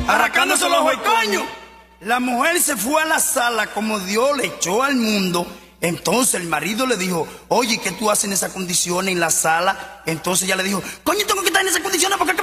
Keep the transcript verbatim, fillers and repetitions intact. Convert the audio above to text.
arrancándose los ojos, coño. La mujer se fue a la sala como Dios le echó al mundo. Entonces el marido le dijo, oye, ¿qué tú haces en esas condiciones en la sala? Entonces ella le dijo, coño, tengo que estar en esas condiciones porque